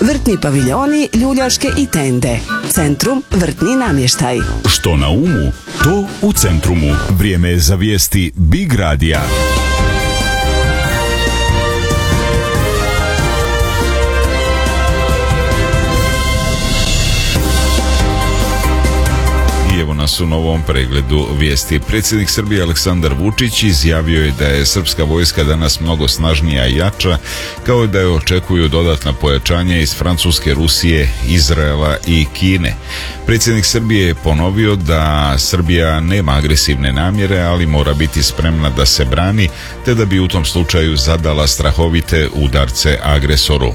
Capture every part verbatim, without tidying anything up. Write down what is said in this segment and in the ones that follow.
vrtni paviljoni, ljuljaške i tende. Centrum vrtni namještaj. Što na umu, to u Centrumu. Vrijeme je za vijesti Big Radija. Evo nas u novom pregledu vijesti. Predsjednik Srbije Aleksandar Vučić izjavio je da je srpska vojska danas mnogo snažnija i jača, kao i da je očekuju dodatna pojačanja iz Francuske, Rusije, Izraela i Kine. Predsjednik Srbije je ponovio da Srbija nema agresivne namjere, ali mora biti spremna da se brani, te da bi u tom slučaju zadala strahovite udarce agresoru.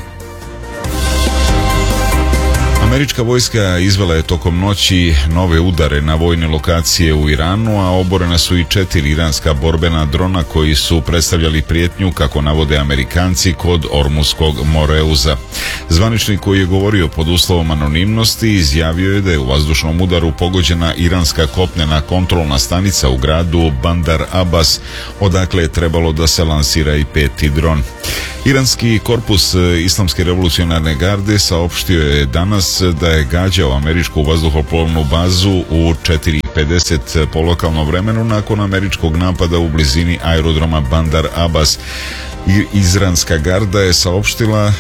Američka vojska izvela je tokom noći nove udare na vojne lokacije u Iranu, a oborena su i četiri iranska borbena drona koji su predstavljali prijetnju, kako navode Amerikanci, kod Ormuskog Moreuza. Zvaničnik koji je govorio pod uslovom anonimnosti izjavio je da je u vazdušnom udaru pogođena iranska kopnena kontrolna stanica u gradu Bandar Abbas, odakle je trebalo da se lansira i peti dron. Iranski korpus Islamske revolucionarne garde saopštio je danas da je gađao američku vazduhoplovnu bazu u četiri pedeset po lokalnom vremenu nakon američkog napada u blizini aerodroma Bandar Abbas. Iranska garda je saopštila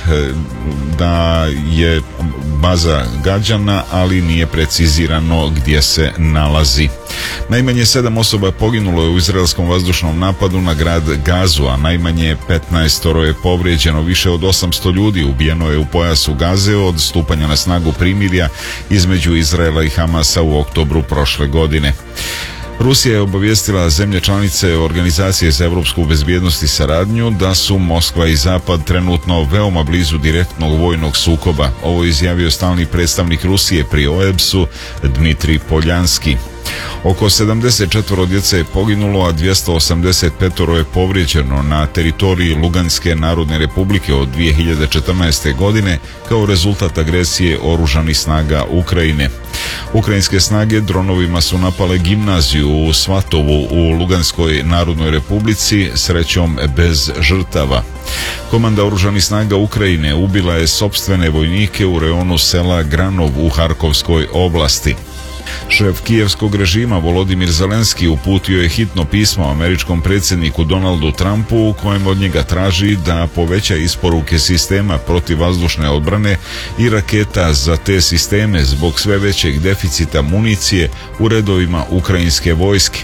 da je baza gađana, ali nije precizirano gdje se nalazi. Najmanje sedam osoba poginulo je u izraelskom vazdušnom napadu na grad Gazu, a najmanje petnaestoro je povrijeđeno. Više od osamsto ljudi ubijeno je u pojasu Gaze od stupanja na snagu primirja između Izraela i Hamasa u oktobru prošle godine. Rusija je obavijestila zemlje članice Organizacije za evropsku bezbjednost i saradnju da su Moskva i Zapad trenutno veoma blizu direktnog vojnog sukoba. Ovo je izjavio stalni predstavnik Rusije pri O E B S-u Dmitrij Poljanski. Oko sedamdeset četvoro djece je poginulo, a dvjesto osamdeset pet je povrijeđeno na teritoriji Luganske narodne republike od dvije hiljade četrnaeste. godine kao rezultat agresije oružanih snaga Ukrajine. Ukrajinske snage dronovima su napale gimnaziju u Svatovu u Luganskoj narodnoj republici, srećom bez žrtava. Komanda oružanih snaga Ukrajine ubila je sopstvene vojnike u rejonu sela Granov u Harkovskoj oblasti. Šef kijevskog režima Volodimir Zelenski uputio je hitno pismo američkom predsjedniku Donaldu Trumpu u kojem od njega traži da poveća isporuke sistema protivvazdušne odbrane i raketa za te sisteme zbog sve većeg deficita municije u redovima ukrajinske vojske.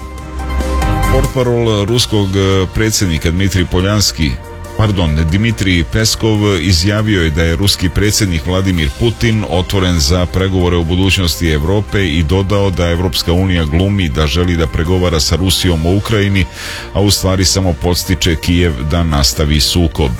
Portparol ruskog predsjednika Dmitrij Poljanski Pardon, Dmitrij Peskov izjavio je da je ruski predsjednik Vladimir Putin otvoren za pregovore o budućnosti Europe i dodao da Evropska unija glumi da želi da pregovara sa Rusijom o Ukrajini, a u stvari samo podstiče Kijev da nastavi sukob.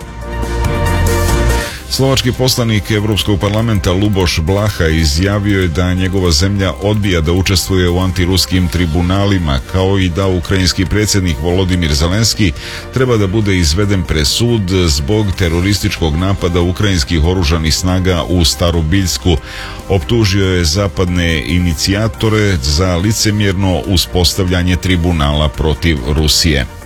Slovački poslanik Evropskog parlamenta Luboš Blaha izjavio je da njegova zemlja odbija da učestvuje u antiruskim tribunalima, kao i da ukrajinski predsjednik Volodimir Zelenski treba da bude izveden pred sud zbog terorističkog napada ukrajinskih oružanih snaga u Starobiljsku. Optužio je zapadne inicijatore za licemjerno uspostavljanje tribunala protiv Rusije.